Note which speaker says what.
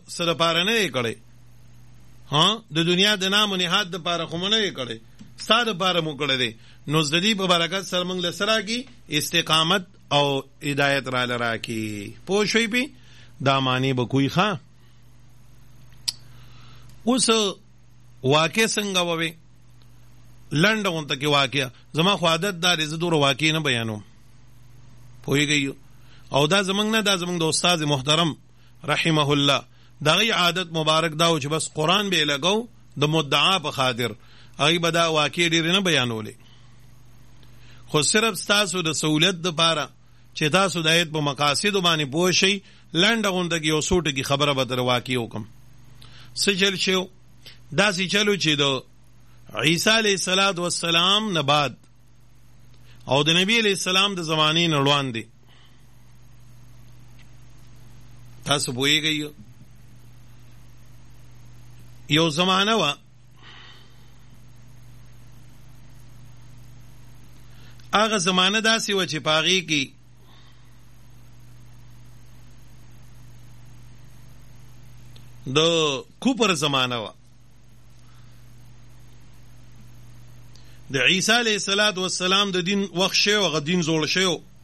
Speaker 1: سره پاره نه کړي، ها د دنیا د نام او نهاد د پاره خو نه کړي، ستاره پاره مو کړي دي. نو زدي په برکت سره موږ لسرا کی استقامت او هدایت را لرا کی. پوه شوي پی دا معنی به کوئی ښه. اوس واقع څنګه ووي لنډه غونته کې واقع زما خو عادت دا دی زه دوره واقع نه بیانوم، پوهېږئ، او دا زمونږ نه، دا زمونږ د استاد محترم رحمه الله دغه عادت مبارک دا و چې بس قرآن به لګو د مدعا په خاطر هغې به دا واقع ډېرې نه بیانولې، خو صرف ستاسو د سهولت دپاره چې تاسو د آیت په مقاصدو باندې پوه شئ لنډه غونته کې یو څو ټکي خبره به در واقع وکړم. څه چل شو؟ داسې چلو چې د عیسی علیه السلام نه بعد او د نبی علیه السلام د زمانې نه وړاندې تاسو پوهېږئ یو زمانه وه، هغه زمانه داسې وه چې په هغې کې د کوپر زمانه وه. د عیسی علیه السلام د دین وخت شوی، هغه دین زوړ شوی،